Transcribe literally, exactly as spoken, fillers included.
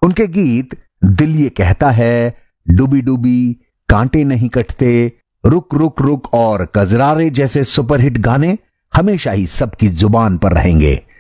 उनके गीत दिल ये कहता है, डूबी डूबी, कांटे नहीं कटते, रुक रुक रुक और कजरारे जैसे सुपरहिट गाने हमेशा ही सबकी जुबान पर रहेंगे।